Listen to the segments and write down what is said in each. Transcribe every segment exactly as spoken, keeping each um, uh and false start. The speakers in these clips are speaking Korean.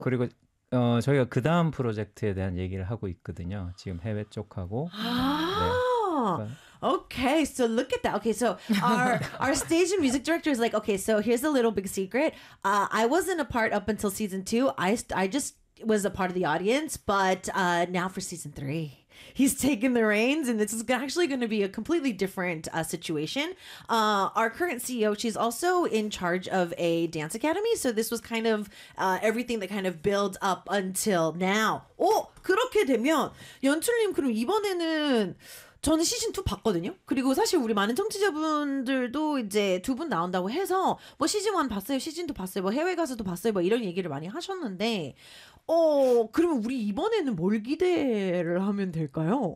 그리고 어, 저희가 그 다음 프로젝트에 대한 얘기를 하고 있거든요. 지금 해외 쪽하고. Ah, 네. okay. So look at that. Okay, so our our stage and music director is like, okay, so here's a little big secret. Uh, I wasn't a part up until season two. I st- I just was a part of the audience, but uh, now for season three. He's taken the reins, and this is actually going to be a completely different uh, situation. Uh, our current C E O, she's also in charge of a dance academy, so this was kind of uh, everything that kind of builds up until now. 오, 그렇게 되면 연출님 그럼 이번에는 저는 시즌 투 봤거든요. 그리고 사실 우리 많은 청취자분들도 이제 두 분 나온다고 해서 뭐 시즌 원 봤어요, 시즌 투 봤어요, 뭐 해외 가서도 봤어요, 뭐 이런 얘기를 많이 하셨는데, 어 그러면 우리 이번에는 뭘 기대를 하면 될까요?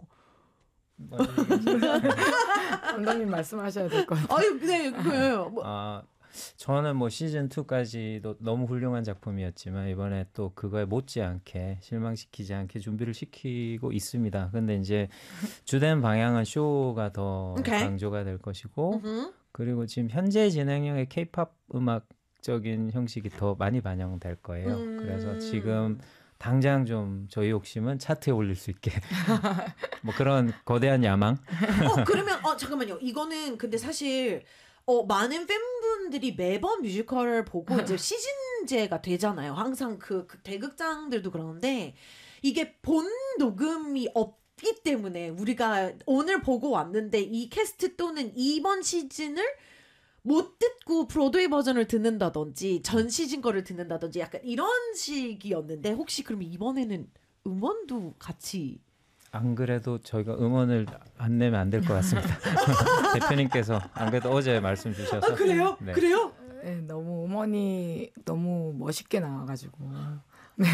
원장님 말씀하셔야 될 것 같아요. 아유, 네, 그래요. 뭐. 아, 저는 뭐 시즌 투까지도 너무 훌륭한 작품이었지만 이번에 또 그거에 못지않게 실망시키지 않게 준비를 시키고 있습니다. 근데 이제 주된 방향은 쇼가 더 Okay. 강조가 될 것이고 음. 그리고 지금 현재 진행형의 케이팝 음악적인 형식이 더 많이 반영될 거예요. 음. 그래서 지금 당장 좀 저희 욕심은 차트에 올릴 수 있게 뭐 그런 거대한 야망. 어 그러면 어 잠깐만요. 이거는 근데 사실 어 많은 팬분들이 매번 뮤지컬을 보고 이제 시즌제가 되잖아요. 항상 그, 그 대극장들도 그러는데 이게 본 녹음이 없기 때문에 우리가 오늘 보고 왔는데 이 캐스트 또는 이번 시즌을 못 듣고 브로드웨이 버전을 듣는다든지 전 시즌 거를 듣는다든지 약간 이런 식이었는데 혹시 그러면 이번에는 음원도 같이 안 그래도 저희가 음원을 안 내면 안 될 것 같습니다. 대표님께서 안 그래도 어제 말씀 주셔서. 아 그래요? 네. 그래요? 네, 너무 음원이 너무 멋있게 나와가지고. 네.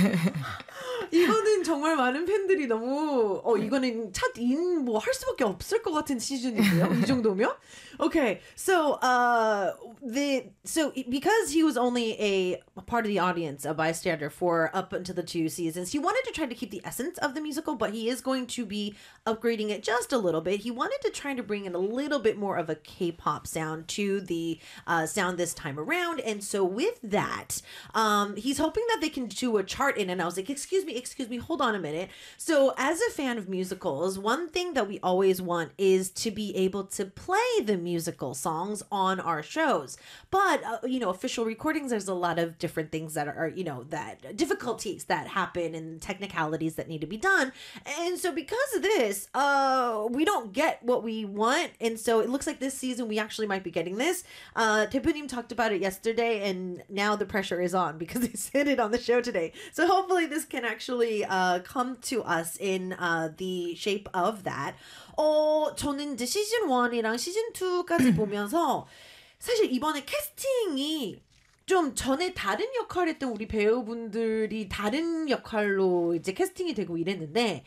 이거는 정말 많은 팬들이 너무 어 이거는 찻인 뭐 할 수밖에 없을 것 같은 시즌인데요. 이 정도면? Okay, so uh the so because he was only a part of the audience, a bystander for up until the two seasons, he wanted to try to keep the essence of the musical, but he is going to be upgrading it just a little bit. He wanted to try to bring in a little bit more of a K-pop sound to the uh, sound this time around, and so with that, um, he's hoping that they can do a chart in. And I was like, excuse me, excuse me, hold on a minute. So as a fan of musicals, one thing that we always want is to be able to play the musical songs on our shows. But, uh, you know, official recordings, there's a lot of different things that are, you know, that difficulties that happen and technicalities that need to be done. And so because of this, uh, we don't get what we want. And so it looks like this season we actually might be getting this. Uh, 대표님 talked about it yesterday, and now the pressure is on because they said it on the show today. So hopefully this can actually uh, come to us in uh, the shape of that. 어, 저는 이제 시즌 원이랑 시즌 투까지 보면서 사실 이번에 캐스팅이 좀 전에 다른 역할 했던 우리 배우분들이 다른 역할로 이제 캐스팅이 되고 이랬는데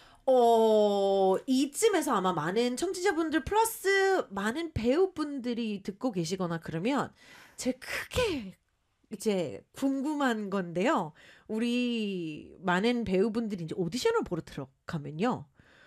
어, 이쯤에서 아마 많은 청취자분들 플러스 많은 배우분들이 듣고 계시거나 그러면 제가 크게 이제 궁금한 건데요. 우리 많은 배우분들이 이제 오디션을 보러 들어가면요.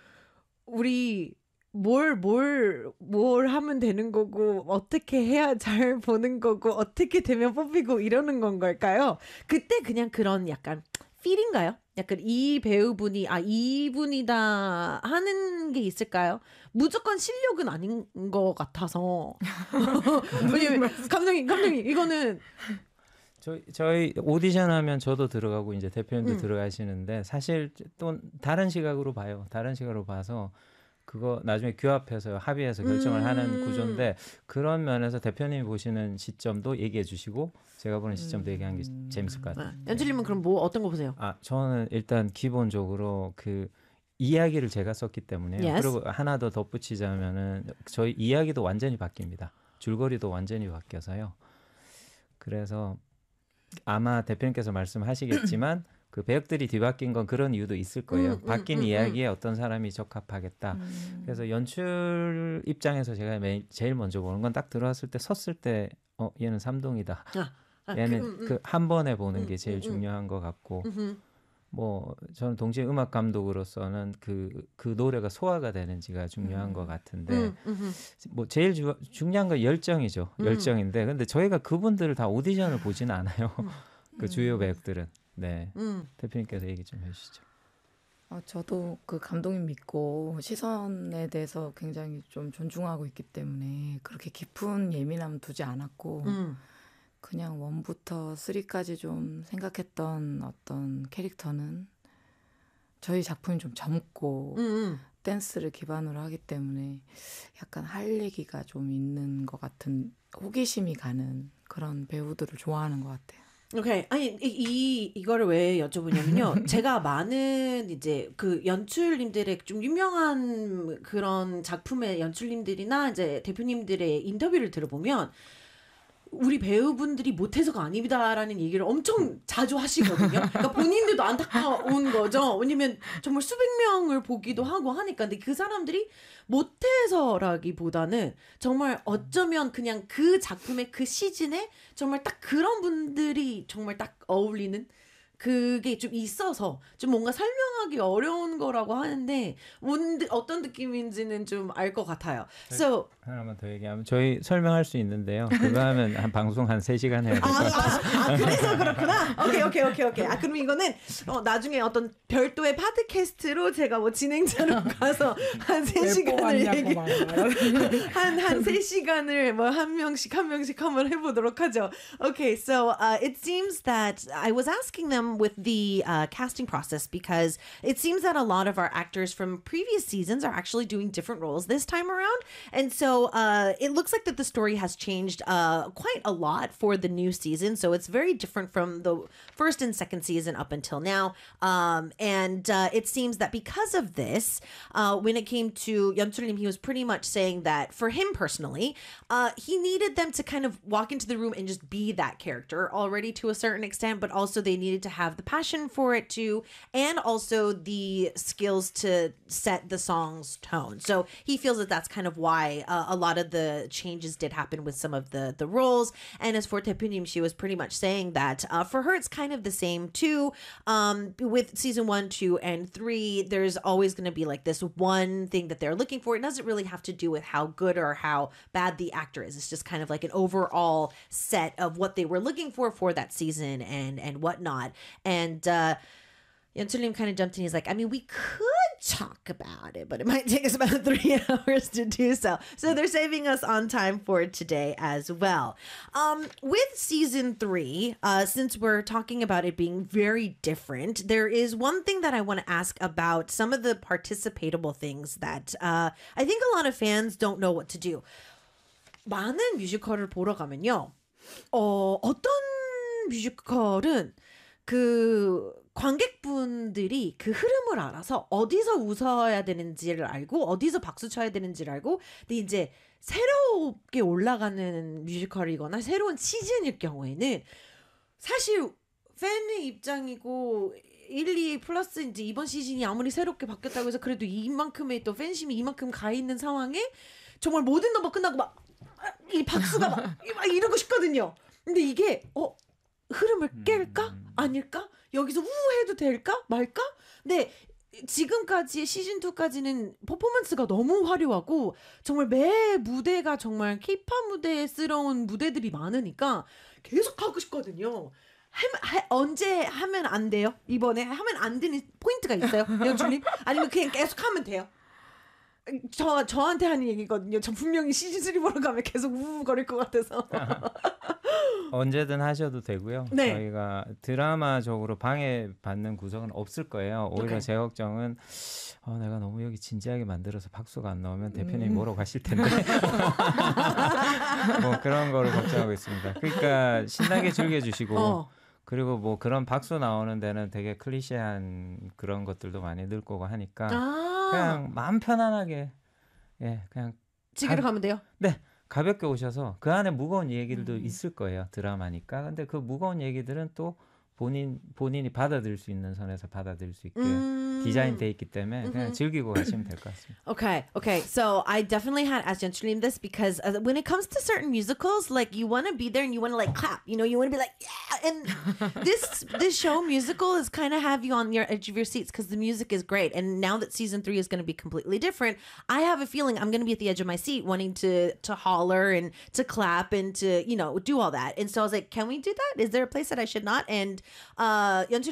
우리 뭘, 뭘, 뭘 하면 되는 거고, 어떻게 해야 잘 보는 거고, 어떻게 되면 뽑히고 이러는 건 걸까요? 그때 그냥 그런 약간 필인가요? 약간 이 배우분이, 아, 이분이다 하는 게 있을까요? 무조건 실력은 아닌 것 같아서. 왜냐면, 감독님, 감독님, 이거는. 저희, 저희 오디션 하면 저도 들어가고 이제 대표님도 음. 들어가시는데 사실 또 다른 시각으로 봐요. 다른 시각으로 봐서 그거 나중에 규합해서 합의해서 결정을 음. 하는 구조인데 그런 면에서 대표님이 보시는 시점도 얘기해 주시고 제가 보는 시점도 음. 얘기하는 게 재밌을 것 같아요. 아, 연출님은 그럼 뭐 어떤 거 보세요? 아, 저는 일단 기본적으로 그 이야기를 제가 썼기 때문에요. Yes. 그리고 하나 더 덧붙이자면은 저희 이야기도 완전히 바뀝니다. 줄거리도 완전히 바뀌어서요. 그래서 아마 대표님께서 말씀하시겠지만 그 배역들이 뒤바뀐 건 그런 이유도 있을 거예요. 음, 음, 바뀐 음, 이야기에 어떤 사람이 적합하겠다. 음. 그래서 연출 입장에서 제가 매, 제일 먼저 보는 건 딱 들어왔을 때 섰을 때 어, 얘는 삼동이다. 아, 아, 얘는 그, 음, 음. 그 한 번에 보는 음, 게 제일 음, 음. 중요한 것 같고 음흠. 뭐 저는 동시에 음악 감독으로서는 그, 그 노래가 소화가 되는지가 중요한 음. 것 같은데 음, 음흠. 뭐 제일 주, 중요한 건 열정이죠. 음. 열정인데 근데 저희가 그분들을 다 오디션을 보지는 않아요. 그 주요 배역들은. 네, 음. 대표님께서 얘기 좀 해주시죠. 어, 저도 그 감독님 믿고 시선에 대해서 굉장히 좀 존중하고 있기 때문에 그렇게 깊은 예민함 두지 않았고 음. 그냥 원부터 쓰리까지 좀 생각했던 어떤 캐릭터는 저희 작품이 좀 젊고 음, 음. 댄스를 기반으로 하기 때문에 약간 할 얘기가 좀 있는 것 같은 호기심이 가는 그런 배우들을 좋아하는 것 같아요. 오케이. 아니 이, 이 이거를 왜 여쭤보냐면요. 제가 많은 이제 그 연출님들의 좀 유명한 그런 작품의 연출님들이나 이제 대표님들의 인터뷰를 들어보면 우리 배우분들이 못해서가 아니다라는 얘기를 엄청 자주 하시거든요. 그러니까 본인들도 안타까운 거죠. 왜냐면 정말 수백 명을 보기도 하고 하니까. 근데 그 사람들이 못해서라기보다는 정말 어쩌면 그냥 그 작품의 그 시즌에 정말 딱 그런 분들이 정말 딱 어울리는 그게 좀 있어서 좀 뭔가 설명하기 어려운 거라고 하는데 뭔 어떤 느낌인지는 좀 알 것 같아요. So 하나만 더 얘기하면 저희 설명할 수 있는데요. 그거 하면 한 방송 한 세 시간 해야 될 것 아, 같아요. 아, 아, 그래서 그렇구나. 오케이, 오케이, 오케이, 오케이. 아, 그럼 이거는 어, 나중에 어떤 별도의 팟캐스트로 제가 뭐 진행자로 가서 한 세 시간을 얘기, 한, 한 세 시간을 뭐 한 명씩 한 명씩 한번 해보도록 하죠. Okay, so uh, it seems that I was asking them with the uh, casting process because it seems that a lot of our actors from previous seasons are actually doing different roles this time around. And so uh, it looks like that the story has changed uh, quite a lot for the new season. So it's very different from the first and second season up until now. Um, and uh, it seems that because of this, uh, when it came to Yeonsul-lim, he was pretty much saying that for him personally, uh, he needed them to kind of walk into the room and just be that character already to a certain extent, but also they needed to have the passion for it too, and also the skills to set the song's tone. So he feels that that's kind of why uh, a lot of the changes did happen with some of the the roles. And as for Taepunim, she was pretty much saying that uh, for her it's kind of the same too. Um, with season one, two, and three, there's always going to be like this one thing that they're looking for. It doesn't really have to do with how good or how bad the actor is. It's just kind of like an overall set of what they were looking for for that season and and whatnot. And uh, Yeonsul-lim kind of jumped in. He's like, I mean, we could talk about it, but it might take us about three hours to do so. So they're saving us on time for today as well. Um, with season three, uh, since we're talking about it being very different, there is one thing that I want to ask about some of the participatable things that uh, I think a lot of fans don't know what to do. 많은 뮤지컬을 보러 가면요. 어, 어떤 뮤지컬은 그 관객분들이 그 흐름을 알아서 어디서 웃어야 되는지를 알고 어디서 박수 쳐야 되는지를 알고 근데 이제 새롭게 올라가는 뮤지컬이거나 새로운 시즌일 경우에는 사실 팬의 입장이고 일, 이 플러스 이제 이번 시즌이 아무리 새롭게 바뀌었다고 해서 그래도 이만큼의 또 팬심이 이만큼 가 있는 상황에 정말 모든 넘버 끝나고 막 이 박수가 막, 막 이러고 싶거든요. 근데 이게 어 흐름을 깰까? 아닐까? 여기서 우 해도 될까? 말까? 근데 지금까지 시즌이까지는 퍼포먼스가 너무 화려하고 정말 매 무대가 정말 케이팝 무대스러운 무대들이 많으니까 계속 하고 싶거든요. 하, 하, 언제 하면 안 돼요? 이번에 하면 안 되는 포인트가 있어요? 연출님? 아니면 그냥 계속 하면 돼요? 저, 저한테 하는 얘기거든요. 저 분명히 시즌삼 보러 가면 계속 우우거릴 것 같아서. 언제든 하셔도 되고요. 네. 저희가 드라마적으로 방해받는 구석은 없을 거예요. 오히려 오케이. 제 걱정은 어, 내가 너무 여기 진지하게 만들어서 박수가 안 나오면 대표님이 뭐라고 하실 텐데 뭐 그런 거를 걱정하고 있습니다. 그러니까 신나게 즐겨주시고 어. 그리고 뭐 그런 박수 나오는 데는 되게 클리셰한 그런 것들도 많이 늘 거고 하니까 아, 그냥 마음 편안하게 예 그냥 지기로 가- 가면 돼요? 네 가볍게 오셔서 그 안에 무거운 얘기들도 음. 있을 거예요 드라마니까. 근데 그 무거운 얘기들은 또 본인 본인이 받아들일 수 있는 선에서 받아들일 수 있게 음. 디자인돼 있기 때문에 그냥 음흠. 즐기고 가시면 될 것 같습니다. Okay, okay. So I definitely had asked Yeonsul-lim this because uh, when it comes to certain musicals, like you want to be there and you want to like clap, you know, you want to be like, yeah. And this this show musical is kind of have you on your edge of your seats because the music is great. And now that season three is going to be completely different, I have a feeling I'm going to be at the edge of my seat, wanting to to holler and to clap and to you know do all that. And so I was like, can we do that? Is there a place that I should not? And uh, 연출